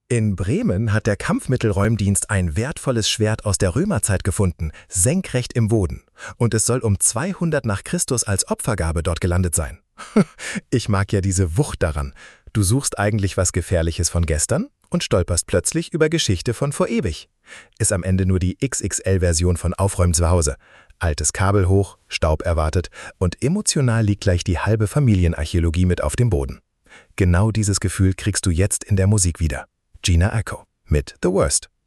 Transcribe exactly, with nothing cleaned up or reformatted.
In Bremen hat der Kampfmittelräumdienst ein wertvolles Schwert aus der Römerzeit gefunden, senkrecht im Boden. Und es soll um zweihundert nach Christus als Opfergabe dort gelandet sein. Ich mag ja diese Wucht daran. Du suchst eigentlich was Gefährliches von gestern und stolperst plötzlich über Geschichte von vor ewig. Ist am Ende nur die X X L-Version von Aufräumen zu Hause. Altes Kabel hoch, Staub erwartet und emotional liegt gleich die halbe Familienarchäologie mit auf dem Boden. Genau dieses Gefühl kriegst du jetzt in der Musik wieder. Jhené Aiko mit The Worst.